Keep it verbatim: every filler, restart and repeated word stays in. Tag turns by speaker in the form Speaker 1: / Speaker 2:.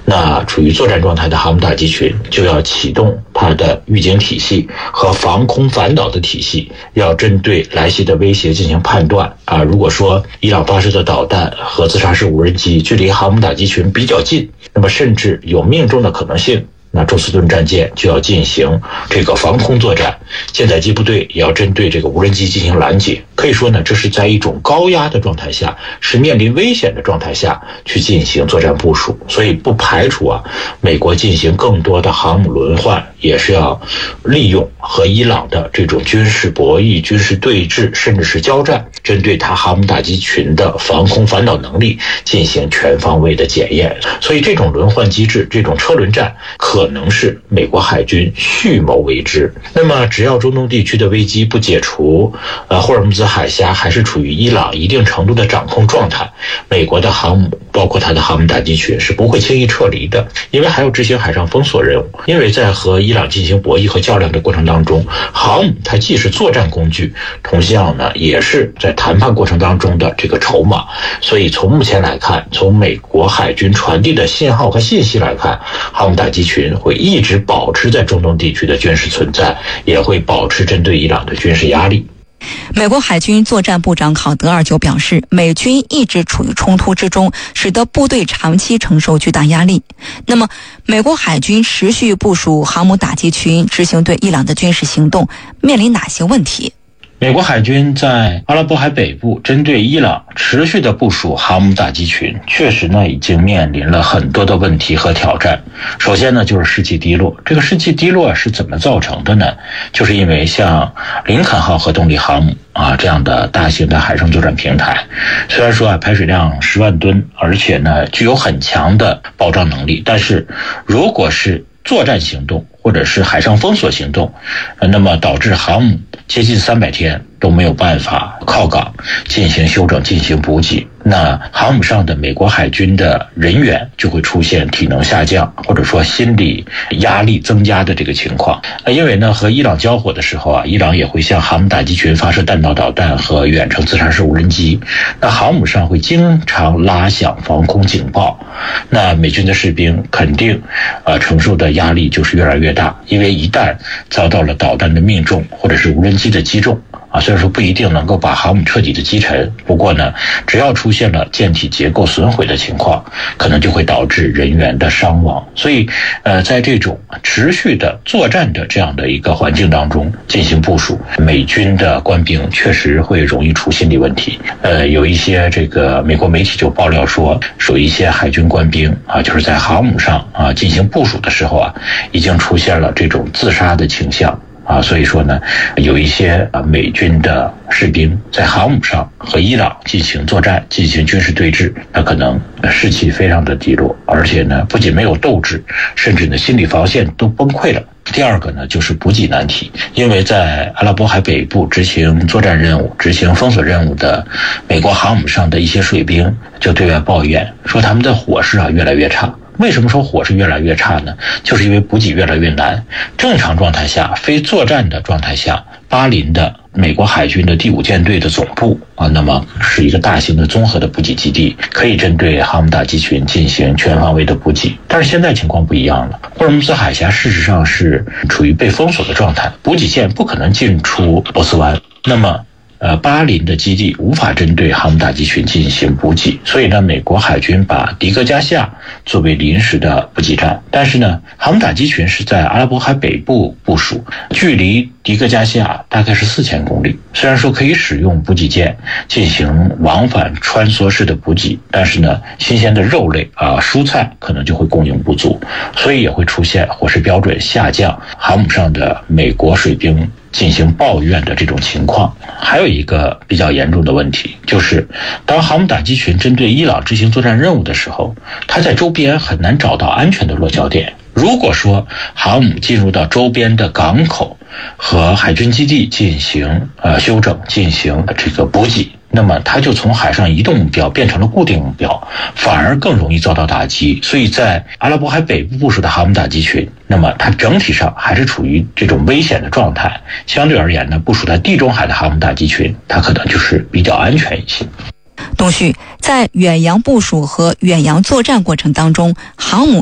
Speaker 1: 那处于作战状态的航母打击群就要启动它的预警体系和防空反导的体系，要针对来袭的威胁进行判断啊。如果说伊朗发射的导弹和自杀式无人机距离航母打击群比较近，那么甚至有命中的可能性，那宙斯盾战舰就要进行这个防空作战，舰载机部队也要针对这个无人机进行拦截。可以说呢，这是在一种高压的状态下，是面临危险的状态下去进行作战部署。所以不排除啊，美国进行更多的航母轮换，也是要利用和伊朗的这种军事博弈、军事对峙，甚至是交战，针对它航母打击群的防空反导能力进行全方位的检验。所以这种轮换机制，这种车轮战可能是美国海军蓄谋为之。那么只要中东地区的危机不解除，呃，霍尔木兹海峡还是处于伊朗一定程度的掌控状态，美国的航母包括它的航母打击群是不会轻易撤离的，因为还要执行海上封锁任务。因为在和伊朗进行博弈和较量的过程当中，航母它既是作战工具，同样呢也是在谈判过程当中的这个筹码。所以从目前来看，从美国海军传递的信号和信息来看，航母打击群会一直保持在中东地区的军事存在，也会保持针对伊朗的军事压力。
Speaker 2: 美国海军作战部长考德尔就表示，美军一直处于冲突之中，使得部队长期承受巨大压力。那么美国海军持续部署航母打击群执行对伊朗的军事行动，面临哪些问题？
Speaker 1: 美国海军在阿拉伯海北部针对伊朗持续的部署航母打击群，确实呢已经面临了很多的问题和挑战。首先呢就是士气低落，这个士气低落是怎么造成的呢？就是因为像林肯号核动力航母啊这样的大型的海上作战平台，虽然说啊排水量十万吨，而且呢具有很强的保障能力，但是如果是作战行动或者是海上封锁行动，那么导致航母接近三百天都没有办法靠港进行休整、进行补给，那航母上的美国海军的人员就会出现体能下降，或者说心理压力增加的这个情况。因为呢和伊朗交火的时候啊，伊朗也会向航母打击群发射弹道导弹和远程自杀式无人机，那航母上会经常拉响防空警报，那美军的士兵肯定呃承受的压力就是越来越大。因为一旦遭到了导弹的命中或者是无人机的击中啊，虽然说不一定能够把航母彻底的击沉，不过呢只要出现了舰体结构损毁的情况，可能就会导致人员的伤亡。所以呃在这种持续的作战的这样的一个环境当中进行部署，美军的官兵确实会容易出心理问题。呃有一些这个美国媒体就爆料说，有一些海军官兵啊就是在航母上啊进行部署的时候啊，已经出现了这种自杀的倾向。啊，所以说呢，有一些啊美军的士兵在航母上和伊朗进行作战、进行军事对峙，那可能士气非常的低落，而且呢，不仅没有斗志，甚至呢心理防线都崩溃了。第二个呢，就是补给难题，因为在阿拉伯海北部执行作战任务、执行封锁任务的美国航母上的一些水兵就对外抱怨说，他们的伙食啊越来越差。为什么说伙食越来越差呢？就是因为补给越来越难。正常状态下，非作战的状态下，巴林的美国海军的第五舰队的总部啊，那么是一个大型的综合的补给基地，可以针对航母打击群进行全方位的补给。但是现在情况不一样了，霍尔木兹海峡事实上是处于被封锁的状态，补给线不可能进出波斯湾。那么呃，巴林的基地无法针对航母打击群进行补给，所以呢，美国海军把迪戈加西亚作为临时的补给站。但是呢，航母打击群是在阿拉伯海北部部署，距离迪戈加西亚大概是四千公里。虽然说可以使用补给舰进行往返穿梭式的补给，但是呢，新鲜的肉类啊、蔬菜可能就会供应不足，所以也会出现伙食标准下降，航母上的美国水兵进行抱怨的这种情况。还有一个比较严重的问题，就是当航母打击群针对伊朗执行作战任务的时候，它在周边很难找到安全的落脚点。如果说航母进入到周边的港口和海军基地进行呃休整、进行这个补给，那么它就从海上移动目标变成了固定目标，反而更容易遭到打击。所以在阿拉伯海北部部署的航母打击群，那么它整体上还是处于这种危险的状态。相对而言呢，部署在地中海的航母打击群，它可能就是比较安全一些。
Speaker 2: 东旭，在远洋部署和远洋作战过程当中，航母